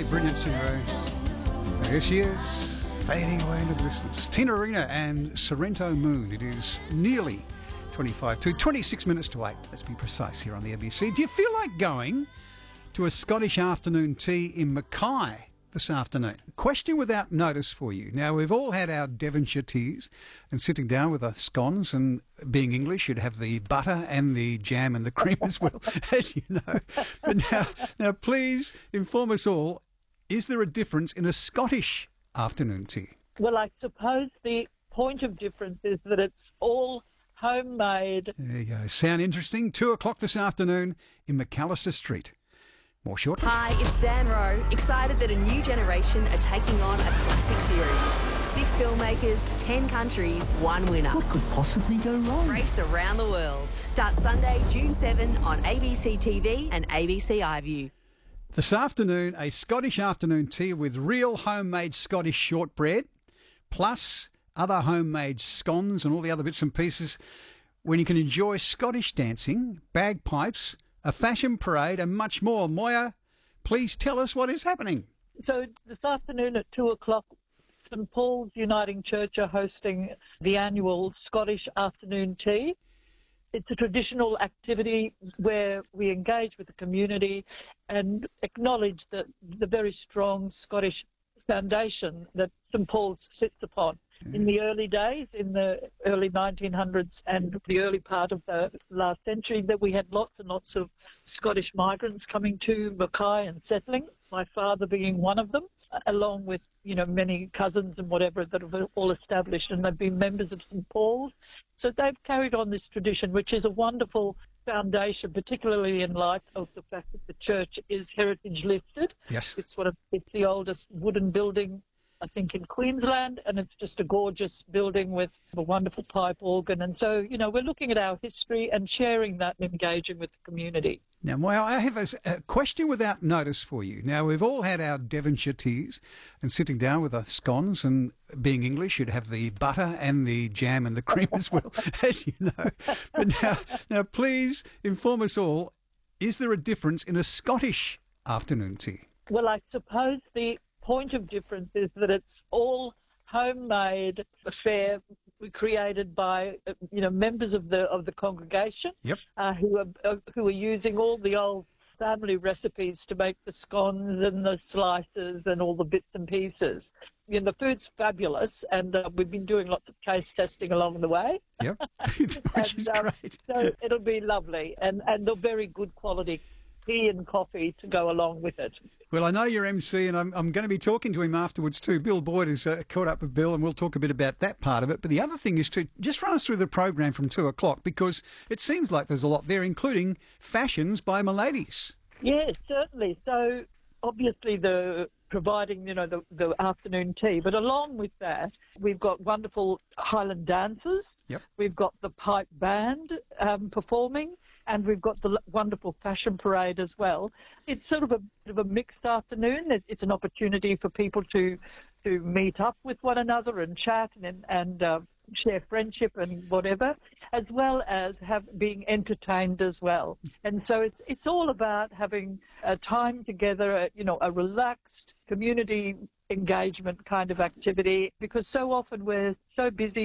Brilliant singer. There she is, fading away into the distance. Tina Arena and Sorrento Moon. It is nearly 26 minutes to 8. Let's be precise here on the ABC. Do you feel like going to a Scottish afternoon tea in Mackay this afternoon? Question without notice for you. Now, we've all had our Devonshire teas and sitting down with our scones, and being English, you'd have the butter and the jam and the cream as well, as you know. But now, please inform us all, is there a difference in a Scottish afternoon tea? Well, I suppose the point of difference is that it's all homemade. There you go. Sound interesting? 2 o'clock this afternoon in McAllister Street. More shortly. Hi, it's Sam Rowe. Excited that a new generation are taking on a classic series. 6 filmmakers, 10 countries, 1 winner. What could possibly go wrong? Race around the world. Starts Sunday, June 7 on ABC TV and ABC iView. This afternoon, a Scottish afternoon tea with real homemade Scottish shortbread, plus other homemade scones and all the other bits and pieces, when you can enjoy Scottish dancing, bagpipes, a fashion parade and much more. Moya, please tell us what is happening. So this afternoon at 2 o'clock, St Paul's Uniting Church are hosting the annual Scottish afternoon tea. It's a traditional activity where we engage with the community and acknowledge the very strong Scottish foundation that St Paul's sits upon. In the early days, in the early 1900s and the early part of the last century, that we had lots and lots of Scottish migrants coming to Mackay and settling, my father being one of them, along with, many cousins and whatever that have all established, and they've been members of St Paul's. So they've carried on this tradition, which is a wonderful foundation, particularly in light of the fact that the church is heritage listed. Yes. It's the oldest wooden building, I think, in Queensland, and it's just a gorgeous building with a wonderful pipe organ. And so, we're looking at our history and sharing that and engaging with the community. Now, Moya, I have a question without notice for you. Now, we've all had our Devonshire teas and sitting down with our scones, and being English, you'd have the butter and the jam and the cream as well, as you know. But now, please inform us all, is there a difference in a Scottish afternoon tea? Well, I suppose the point of difference is that it's all homemade affair created by members of the congregation. Yep. who are using all the old family recipes to make the scones and the slices and all the bits and pieces. The food's fabulous, and we've been doing lots of taste testing along the way. Yep, which is great. So it'll be lovely, and they're very good quality tea and coffee to go along with it. Well, I know you're MC, and I'm going to be talking to him afterwards too. Bill Boyd has caught up with Bill, and we'll talk a bit about that part of it. But the other thing is to just run us through the program from 2 o'clock, because it seems like there's a lot there, including fashions by my ladies. Yes, certainly. So obviously providing, the afternoon tea. But along with that, we've got wonderful Highland dancers. Yep. We've got the pipe band performing, and we've got the wonderful fashion parade as well. It's sort of a bit of a mixed afternoon. It's an opportunity for people to meet up with one another and chat and share friendship and whatever, as well as being entertained as well. And so it's all about having a time together, a relaxed community engagement kind of activity, because so often we're so busy